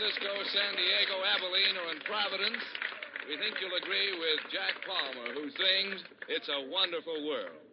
Francisco, San Diego, Abilene, or in Providence, we think you'll agree with Jack Palmer, who sings, "It's a Wonderful World."